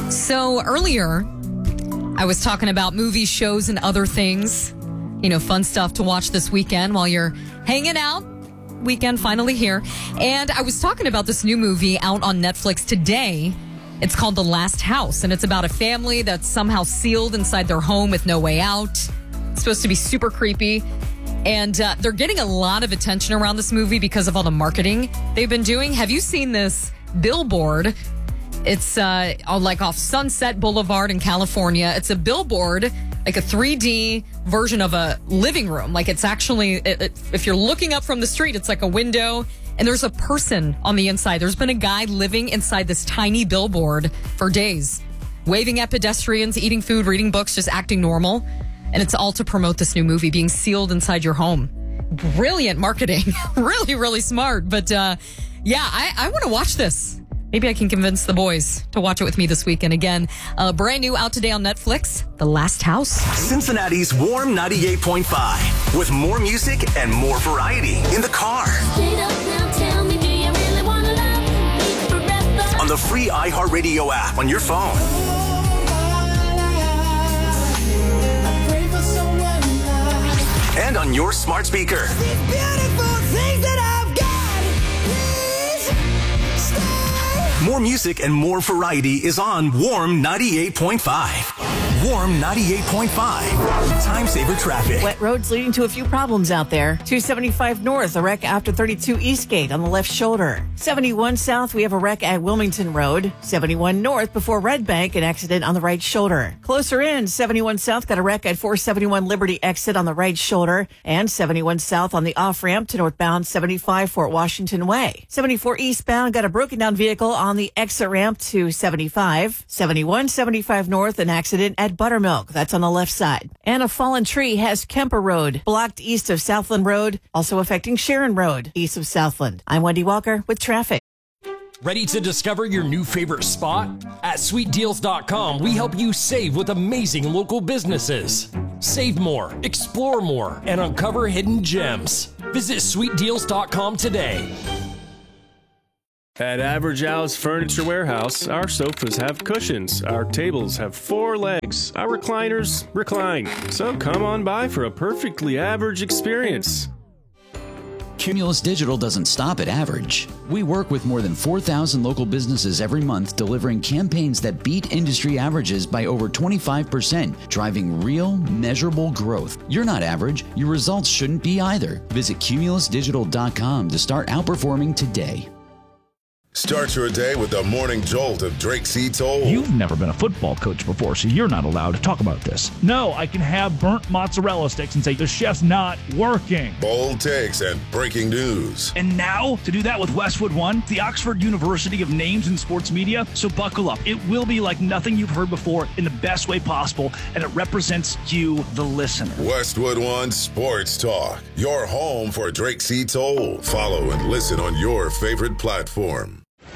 So earlier, I was talking about movies, shows, and other things. Fun stuff to watch this weekend while you're hanging out. Weekend finally here. And I was talking about this new movie out on Netflix today. It's called The Last House, and it's about a family that's somehow sealed inside their home with no way out. It's supposed to be super creepy. And they're getting a lot of attention around this movie because of all the marketing they've been doing. Have you seen this billboard? It's like off Sunset Boulevard in California. It's a billboard, like a 3D version of a living room. Like it's actually, if you're looking up from the street, it's like a window and there's a person on the inside. There's been a guy living inside this tiny billboard for days, waving at pedestrians, eating food, reading books, just acting normal. And it's all to promote this new movie, being sealed inside your home. Brilliant marketing. Really, really smart. But I want to watch this. Maybe I can convince the boys to watch it with me this weekend. Again, brand new out today on Netflix, The Last House. Cincinnati's Warm 98.5 with more music and more variety in the car. On the free iHeartRadio app on your phone. And on your smart speaker. More music and more variety is on Warm 98.5. Warm 98.5. Time saver traffic. Wet roads leading to a few problems out there. 275 north, a wreck after 32 Eastgate on the left shoulder. 71 south, we have a wreck at Wilmington Road. 71 north before Red Bank, an accident on the right shoulder. Closer in, 71 south got a wreck at 471 Liberty exit on the right shoulder. And 71 south on the off-ramp to northbound 75 Fort Washington Way. 74 eastbound got a broken down vehicle on the exit ramp to 75. 71, 75 north, an accident at Buttermilk. That's on the left side. And a fallen tree has Kemper Road blocked east of Southland Road, also affecting Sharon Road east of Southland. I'm Wendy Walker with traffic. Ready to discover your new favorite spot? At sweetdeals.com, we help you save with amazing local businesses. Save more, explore more, and uncover hidden gems. Visit sweetdeals.com today. At Average Al's Furniture Warehouse, our sofas have cushions, our tables have 4 legs, our recliners recline. So come on by for a perfectly average experience. Cumulus Digital doesn't stop at average. We work with more than 4,000 local businesses every month, delivering campaigns that beat industry averages by over 25%, driving real, measurable growth. You're not average. Your results shouldn't be either. Visit cumulusdigital.com to start outperforming today. Start your day with the morning jolt of Drake C. Toll. You've never been a football coach before, so you're not allowed to talk about this. No, I can have burnt mozzarella sticks and say the chef's not working. Bold takes and breaking news. And now, to do that with Westwood One, the Oxford University of Names in Sports Media. So buckle up. It will be like nothing you've heard before in the best way possible, and it represents you, the listener. Westwood One Sports Talk, your home for Drake C. Toll. Follow and listen on your favorite platform.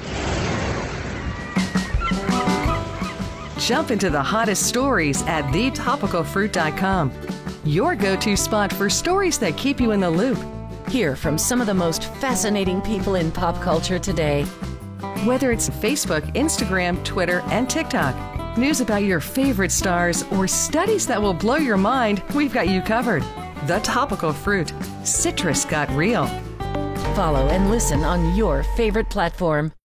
Jump into the hottest stories at thetopicalfruit.com. Your go-to spot for stories that keep you in the loop. Hear from some of the most fascinating people in pop culture today. Whether it's Facebook, Instagram, Twitter, and TikTok, news about your favorite stars, or studies that will blow your mind, we've got you covered. The Topical Fruit. Citrus got real. Follow and listen on your favorite platform.